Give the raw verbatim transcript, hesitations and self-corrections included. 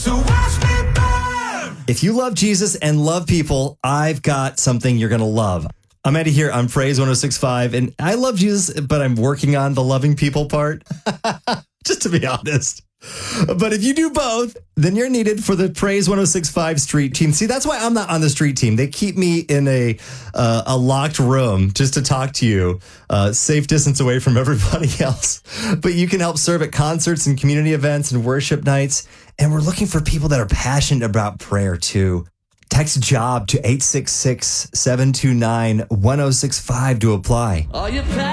So watch me burn. If you love Jesus and love people, I've got something you're going to love. I'm Eddie here on Praise one oh six point five, and I love Jesus, but I'm working on the loving people part, just to be honest. But if you do both, then you're needed for the Praise one oh six point five street team. See, that's why I'm not on the street team. They keep me in a uh, a locked room just to talk to you, uh, safe distance away from everybody else. But you can help serve at concerts and community events and worship nights. And we're looking for people that are passionate about prayer, too. Text JOB to eight six six, seven two nine, one oh six five to apply. Are you